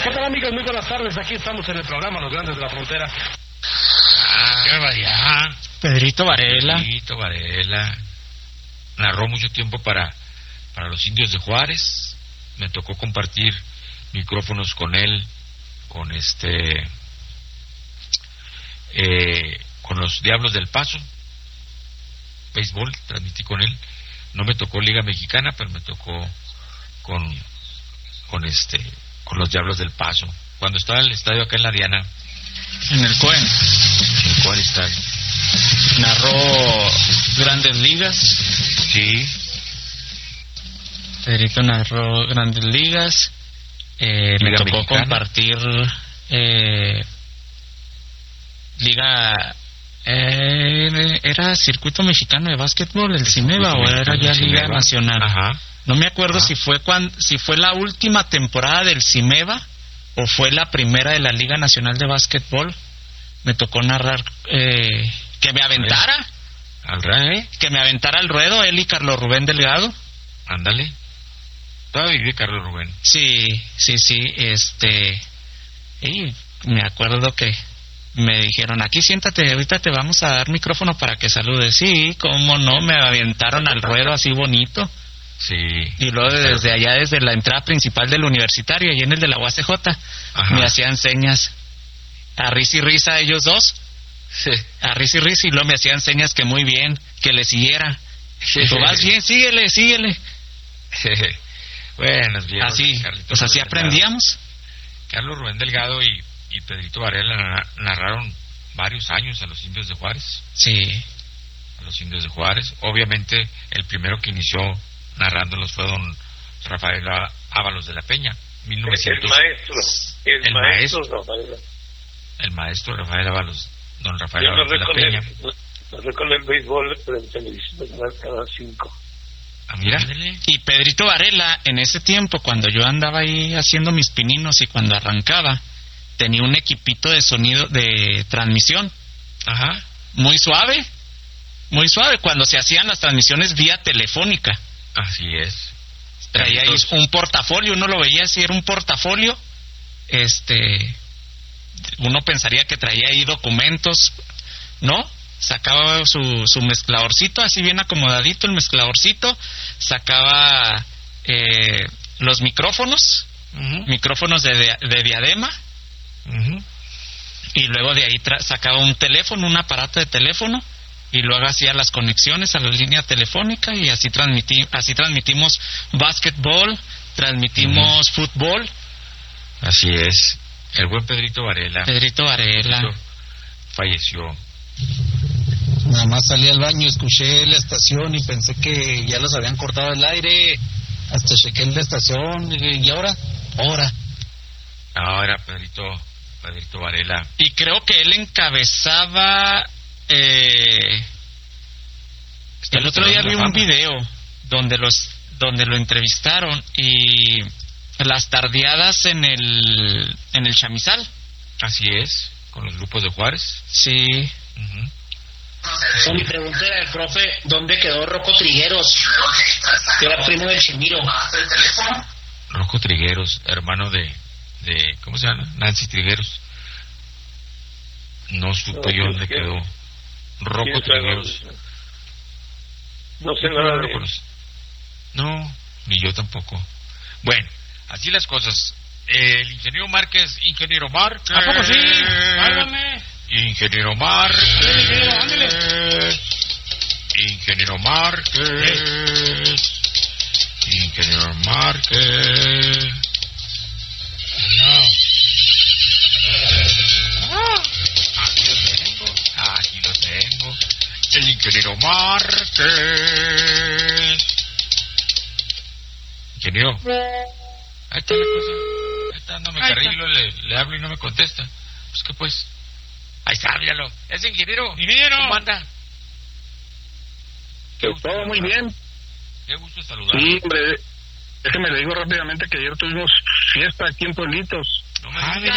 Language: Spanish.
¿Qué tal, amigos? Muy buenas tardes. Aquí estamos en el programa Los Grandes de la Frontera. ¡Qué barbaridad! Pedrito Varela. Pedrito Varela. Narró mucho tiempo para los Indios de Juárez. Me tocó compartir micrófonos con él, con con los Diablos del Paso. Béisbol, transmití con él. No me tocó Liga Mexicana, pero me tocó con los Diablos del Paso. Cuando estaba en el estadio acá en la Diana. En el Cohen. ¿En cuál estadio? Narró Grandes Ligas. Sí. Pedrito narró Grandes Ligas. Me tocó Mexicana. compartir Liga. ¿Era Circuito Mexicano de Básquetbol, el CIMEBA, o era ya Liga Nacional? Ajá. No me acuerdo si fue la última temporada del CIMEBA o fue la primera de la Liga Nacional de Básquetbol. Me tocó narrar que me aventara. Que me aventara al ruedo él y Carlos Rubén Delgado. Ándale. Todavía vive Carlos Rubén. Sí. Y me acuerdo que me dijeron, aquí siéntate, ahorita te vamos a dar micrófono para que saludes. Sí, cómo no, me aventaron al ruedo así bonito. Sí. Y luego desde allá, desde la entrada principal del universitario, allí en el de la UACJ, me hacían señas a risa y risa ellos dos. Sí. A risa y risa, y luego me hacían señas que muy bien, que le siguiera. Tú vas bien, síguele. Bueno, bien. Así, pues así aprendíamos. Carlos Rubén Delgado y Pedrito Varela narraron varios años a los Indios de Juárez. Sí. A los Indios de Juárez. Obviamente, el primero que inició narrándolos fue don Rafael Ábalos de la Peña. 1900. El maestro Rafael Ábalos. Don Rafael Ábalos de la Peña. No recuerdo el béisbol, pero en televisión cada 5. Ah, mira. Y Pedrito Varela, en ese tiempo, cuando yo andaba ahí haciendo mis pininos y cuando arrancaba, tenía un equipito de sonido de transmisión. Ajá. Muy suave, cuando se hacían las transmisiones vía telefónica. Así es. Traía ahí un portafolio, uno lo veía así, era un portafolio. Uno pensaría que traía ahí documentos, ¿no? Sacaba su mezcladorcito, así bien acomodadito el mezcladorcito, sacaba los micrófonos, micrófonos de diadema, y luego de ahí sacaba un teléfono, un aparato de teléfono, y luego hacía las conexiones a la línea telefónica, y así transmitimos básquetbol, transmitimos fútbol. Así es. El buen Pedrito Varela. Falleció. Nada más salí al baño, escuché la estación y pensé que ya los habían cortado el aire. Hasta chequé la estación y ahora. Ahora Pedrito Varela. Y creo que él encabezaba. El otro día vi un video donde lo entrevistaron y las tardeadas en el chamizal. Así es, con los grupos de Juárez. Sí. Mi pregunta era el profe, ¿dónde quedó Rocco Trigueros? Que era primo del Chimiro. Rocco Trigueros, hermano de ¿cómo se llama? Nancy Trigueros. No supe yo dónde quedó Rocco Trigueros. No sé nada de él. No, ni yo tampoco. Bueno, así las cosas. El ingeniero Márquez. ¿A poco sí? Válgame. Ingeniero Márquez. Ingeniero Márquez. No. Aquí lo tengo. El ingeniero Márquez. Ingeniero. Ahí está la cosa. Ahí está, no me carrilo, le hablo y no me contesta. Pues qué pues. Ahí está, míralo. Es ingeniero. ¿Cómo anda? Todo muy bien. Qué gusto saludar. Sí, hombre. Déjeme le digo rápidamente que ayer tuvimos fiesta aquí en Pueblitos. No me diga.